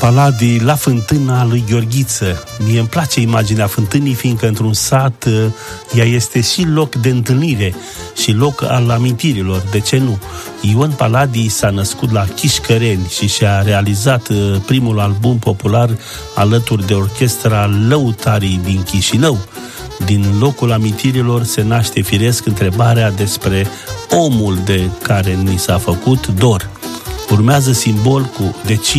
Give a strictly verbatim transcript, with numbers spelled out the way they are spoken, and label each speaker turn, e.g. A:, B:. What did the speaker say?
A: Paladii la fântâna lui Gheorghiță. Mie îmi place imaginea fântânii, fiindcă într-un sat ea este și loc de întâlnire și loc al amintirilor. De ce nu? Ion Paladii s-a născut la Chișcăreni și și-a realizat primul album popular alături de orchestra Lăutarii din Chișinău. Din locul amintirilor se naște firesc întrebarea despre omul de care ni s-a făcut dor. Urmează Simbol cu Deci